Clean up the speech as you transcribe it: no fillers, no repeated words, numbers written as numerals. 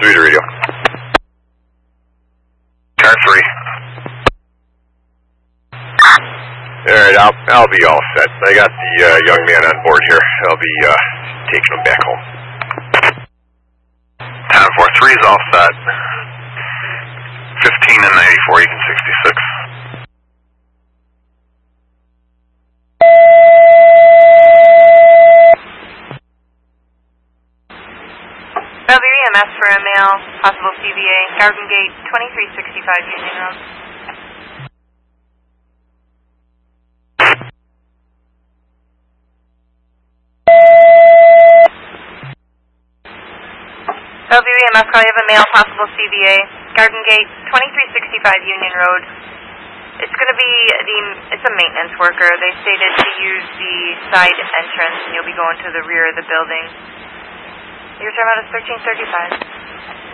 3 to radio. Car 3. Alright, I'll be all set. I got the young man on board here. I'll be taking him back home. Time 4-3 is all set. 15 and 94, you can 66. Bellevue EMS for a male, possible CVA, Garden Gate, 2365 Union Road. Bellevue EMS call, you have a male, possible CVA, Garden Gate, 2365 Union Road. It's going to be it's a maintenance worker. They stated to use the side entrance, and you'll be going to the rear of the building. Your time out is 1335.